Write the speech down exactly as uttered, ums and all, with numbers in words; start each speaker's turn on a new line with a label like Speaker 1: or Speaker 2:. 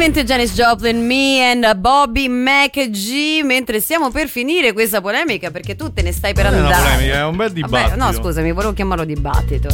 Speaker 1: Ovviamente Janis Joplin, Me and Bobby McGee. Mentre stiamo per finire questa polemica, perché tu te ne stai per
Speaker 2: non
Speaker 1: andare.
Speaker 2: È una polemica, è un bel dibattito.
Speaker 1: Vabbè, no, scusami, volevo chiamarlo dibattito.